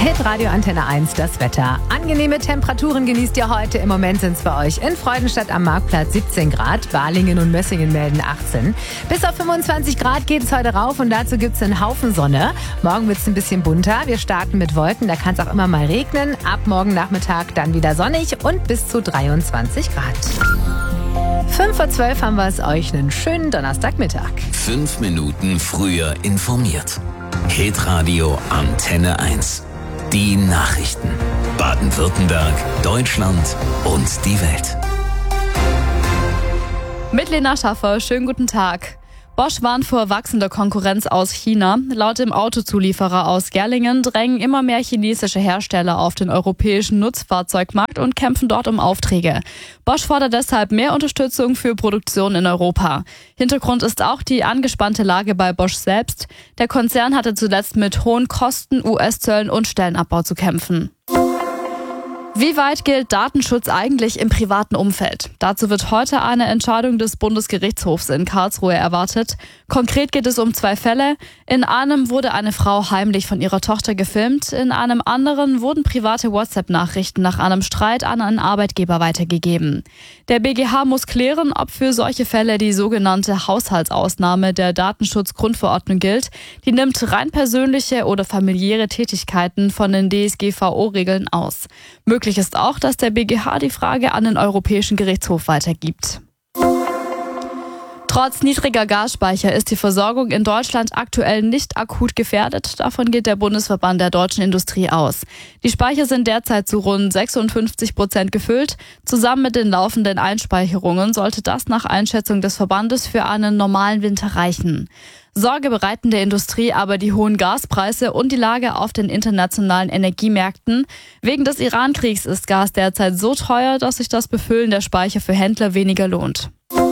Hitradio Antenne 1, das Wetter. Angenehme Temperaturen genießt ihr heute. Im Moment sind es bei euch in Freudenstadt am Marktplatz 17 Grad. Balingen und Mössingen melden 18. Bis auf 25 Grad geht es heute rauf und dazu gibt es einen Haufen Sonne. Morgen wird es ein bisschen bunter. Wir starten mit Wolken, da kann es auch immer mal regnen. Ab morgen Nachmittag dann wieder sonnig und bis zu 23 Grad. 5:12 haben wir es euch. Einen schönen Donnerstagmittag. 5 Minuten früher informiert. Hitradio Antenne 1. Die Nachrichten. Baden-Württemberg, Deutschland und die Welt. Mit Lena Schaffer, schönen guten Tag. Bosch warnt vor wachsender Konkurrenz aus China. Laut dem Autozulieferer aus Gerlingen drängen immer mehr chinesische Hersteller auf den europäischen Nutzfahrzeugmarkt und kämpfen dort um Aufträge. Bosch fordert deshalb mehr Unterstützung für Produktion in Europa. Hintergrund ist auch die angespannte Lage bei Bosch selbst. Der Konzern hatte zuletzt mit hohen Kosten, US-Zöllen und Stellenabbau zu kämpfen. Wie weit gilt Datenschutz eigentlich im privaten Umfeld? Dazu wird heute eine Entscheidung des Bundesgerichtshofs in Karlsruhe erwartet. Konkret geht es um 2 Fälle. In einem wurde eine Frau heimlich von ihrer Tochter gefilmt. In einem anderen wurden private WhatsApp-Nachrichten nach einem Streit an einen Arbeitgeber weitergegeben. Der BGH muss klären, ob für solche Fälle die sogenannte Haushaltsausnahme der Datenschutzgrundverordnung gilt. Die nimmt rein persönliche oder familiäre Tätigkeiten von den DSGVO-Regeln aus. Möglich ist auch, dass der BGH die Frage an den Europäischen Gerichtshof weitergibt. Trotz niedriger Gasspeicher ist die Versorgung in Deutschland aktuell nicht akut gefährdet. Davon geht der Bundesverband der deutschen Industrie aus. Die Speicher sind derzeit zu rund 56% gefüllt. Zusammen mit den laufenden Einspeicherungen sollte das nach Einschätzung des Verbandes für einen normalen Winter reichen. Sorge bereiten der Industrie aber die hohen Gaspreise und die Lage auf den internationalen Energiemärkten. Wegen des Iran-Kriegs ist Gas derzeit so teuer, dass sich das Befüllen der Speicher für Händler weniger lohnt.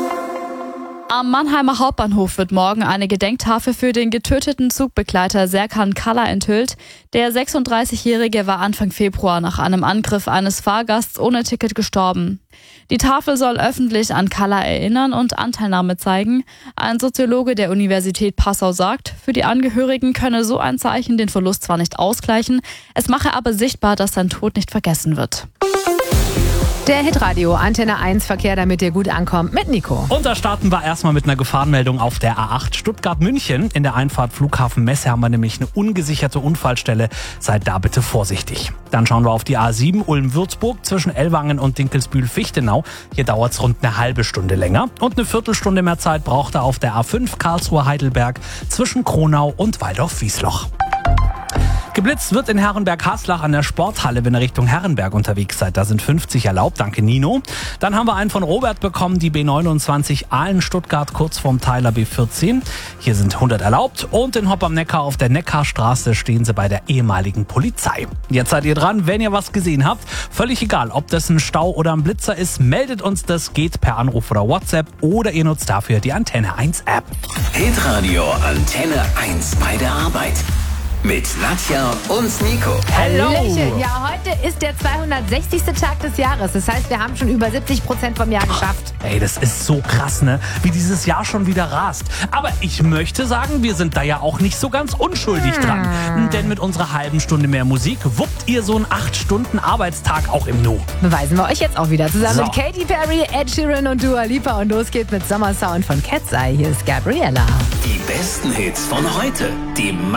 Am Mannheimer Hauptbahnhof wird morgen eine Gedenktafel für den getöteten Zugbegleiter Serkan Kalla enthüllt. Der 36-Jährige war Anfang Februar nach einem Angriff eines Fahrgasts ohne Ticket gestorben. Die Tafel soll öffentlich an Kalla erinnern und Anteilnahme zeigen. Ein Soziologe der Universität Passau sagt, für die Angehörigen könne so ein Zeichen den Verlust zwar nicht ausgleichen, es mache aber sichtbar, dass sein Tod nicht vergessen wird. Der Hitradio Antenne 1 Verkehr, damit ihr gut ankommt, mit Nico. Und da starten wir erstmal mit einer Gefahrenmeldung auf der A8 Stuttgart-München. In der Einfahrt Flughafen Messe haben wir nämlich eine ungesicherte Unfallstelle. Seid da bitte vorsichtig. Dann schauen wir auf die A7 Ulm-Würzburg zwischen Ellwangen und Dinkelsbühl-Fichtenau. Hier dauert es rund eine halbe Stunde länger. Und eine Viertelstunde mehr Zeit braucht er auf der A5 Karlsruhe-Heidelberg zwischen Kronau und Waldorf-Wiesloch. Geblitzt wird in Herrenberg-Haslach an der Sporthalle, wenn ihr Richtung Herrenberg unterwegs seid. Da sind 50 erlaubt, danke Nino. Dann haben wir einen von Robert bekommen, die B29 Aalen-Stuttgart kurz vorm Teiler B14. Hier sind 100 erlaubt und in Hopp am Neckar auf der Neckarstraße stehen sie bei der ehemaligen Polizei. Jetzt seid ihr dran, wenn ihr was gesehen habt. Völlig egal, ob das ein Stau oder ein Blitzer ist, meldet uns das, geht per Anruf oder WhatsApp oder ihr nutzt dafür die Antenne 1 App. Hitradio Antenne 1 bei der Arbeit. Mit Nadja und Nico. Hallo! Ja, heute ist der 260. Tag des Jahres. Das heißt, wir haben schon über 70% vom Jahr geschafft. Ey, das ist so krass, ne? Wie dieses Jahr schon wieder rast. Aber ich möchte sagen, wir sind da ja auch nicht so ganz unschuldig dran. Denn mit unserer halben Stunde mehr Musik wuppt ihr so einen 8-Stunden-Arbeitstag auch im Nu. Beweisen wir euch jetzt auch wieder. Zusammen mit Katy Perry, Ed Sheeran und Dua Lipa. Und los geht's mit Sommersound von Cat's Eye. Hier ist Gabriella. Die besten Hits von heute. Die